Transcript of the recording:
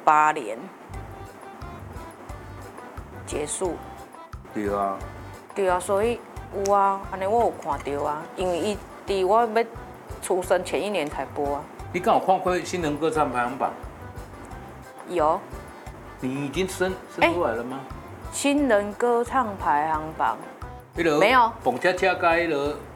2008年结束。 对啊。 对啊，所以有啊，安尼我有看到啊，因为伊伫我要出生前1年才播啊。 你刚好看过新人歌唱排行榜？ 有。 你已经生出来了吗？ 新人歌唱排行榜。 那个没有。 蹦恰恰跟那个